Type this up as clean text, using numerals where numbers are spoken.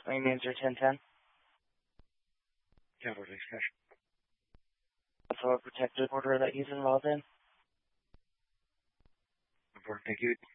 Swing manager 1010. Capital Cash. Also a protective order that he's involved in. Important. Thank you.